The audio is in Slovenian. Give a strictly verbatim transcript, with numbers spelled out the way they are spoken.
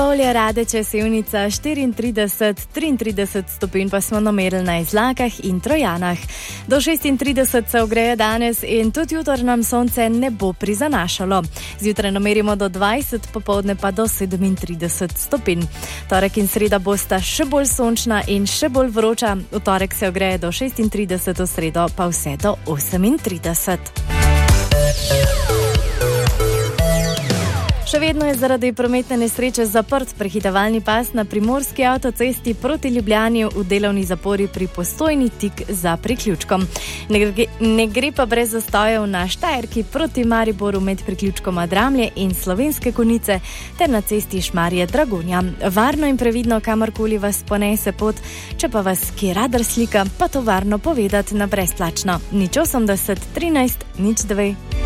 Trbovlje, Radeče, Sevnica štiriintrideset, triintrideset stopinj pa smo namerili na Izlakah in Trojanah. Do šestintrideset se ogreje danes in tudi jutr nam sonce ne bo prizanašalo. Zjutraj namerimo do dvajset, popoldne pa do sedemintrideset stopinj. Torek in sreda bosta še bolj sončna in še bolj vroča. V torek se ogreje do šestintrideset, v sredo pa vse do osemintrideset. Še vedno je zaradi prometne nesreče zaprt prehitevalni pas na primorski avtocesti proti Ljubljani v delovni zapori pri Postojni tik za priključkom. Ne gre, ne gre pa brez zastojev na Štajerki proti Mariboru med priključkoma Dramlje in Slovenske Konjice ter na cesti Šmarje Dragonja. Varno in previdno, kamorkoli vas ponese pot, če pa vas kje radar slika, pa to varno povedati na brezplačno. Nič osemdeset, trinajst, nič dve.